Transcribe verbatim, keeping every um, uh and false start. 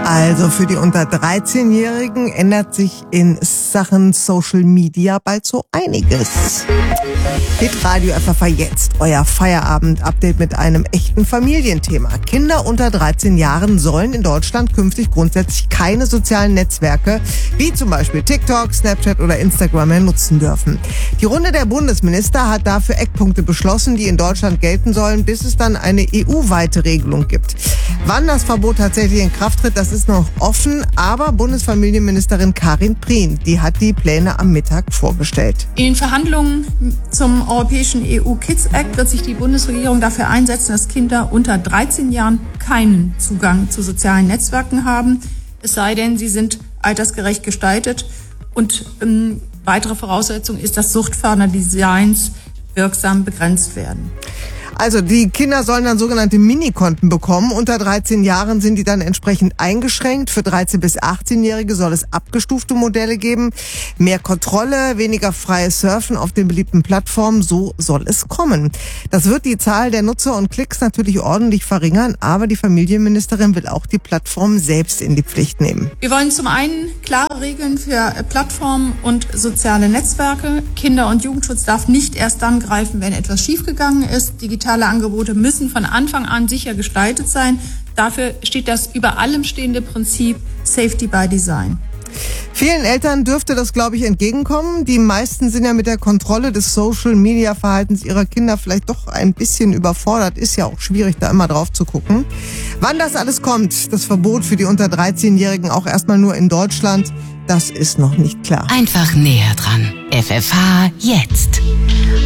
Also für die unter dreizehn-Jährigen ändert sich in Sachen Social Media bald so einiges. Hitradio F F H jetzt, euer Feierabend-Update mit einem echten Familienthema. Kinder unter dreizehn Jahren sollen in Deutschland künftig grundsätzlich keine sozialen Netzwerke wie zum Beispiel TikTok, Snapchat oder Instagram mehr nutzen dürfen. Die Runde der Bundesminister hat dafür Eckpunkte beschlossen, die in Deutschland gelten sollen, bis es dann eine E U-weite Regelung gibt. Wann das Verbot tatsächlich in Kraft tritt, das ist noch offen, aber Bundesfamilienministerin Karin Prien, die hat die Pläne am Mittag vorgestellt. In den Verhandlungen zum europäischen E U Kids Act wird sich die Bundesregierung dafür einsetzen, dass Kinder unter dreizehn Jahren keinen Zugang zu sozialen Netzwerken haben, es sei denn, sie sind altersgerecht gestaltet. Und ähm, weitere Voraussetzung ist, dass Suchtförderdesigns wirksam begrenzt werden. Also die Kinder sollen dann sogenannte Minikonten bekommen. Unter dreizehn Jahren sind die dann entsprechend eingeschränkt. Für dreizehn- bis achtzehn-Jährige soll es abgestufte Modelle geben. Mehr Kontrolle, weniger freies Surfen auf den beliebten Plattformen, so soll es kommen. Das wird die Zahl der Nutzer und Klicks natürlich ordentlich verringern, aber die Familienministerin will auch die Plattformen selbst in die Pflicht nehmen. Wir wollen zum einen klare Regeln für Plattformen und soziale Netzwerke. Kinder- und Jugendschutz darf nicht erst dann greifen, wenn etwas schiefgegangen ist. Digitale Angebote müssen von Anfang an sicher gestaltet sein. Dafür steht das über allem stehende Prinzip Safety by Design. Vielen Eltern dürfte das, glaube ich, entgegenkommen. Die meisten sind ja mit der Kontrolle des Social-Media-Verhaltens ihrer Kinder vielleicht doch ein bisschen überfordert. Ist ja auch schwierig, da immer drauf zu gucken. Wann das alles kommt, das Verbot für die unter dreizehn-Jährigen auch erstmal nur in Deutschland, das ist noch nicht klar. Einfach näher dran. F F H jetzt.